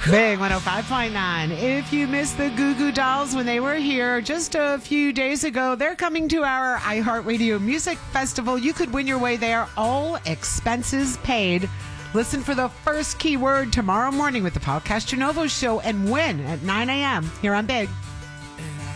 Big 105.9. If you missed the Goo Goo Dolls when they were here just a few days ago, they're coming to our iHeartRadio Music Festival. You could win your way there, all expenses paid. Listen for the first keyword tomorrow morning with the Paul Castronovo Show and win at 9 a.m. here on Big.